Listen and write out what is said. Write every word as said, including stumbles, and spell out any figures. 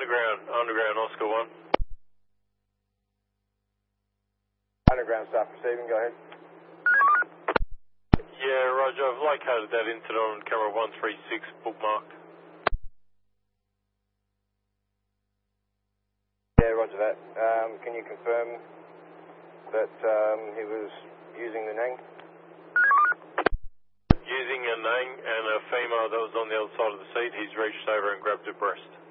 underground, underground, Oscar one. Underground start receiving, go ahead. Yeah, Roger, I've located that incident on camera one three six, bookmarked. Yeah, roger that. Um, can you confirm that um, he was using the Nang? Using a Nang and a female that was on the other side of the seat, he's reached over and grabbed her breast.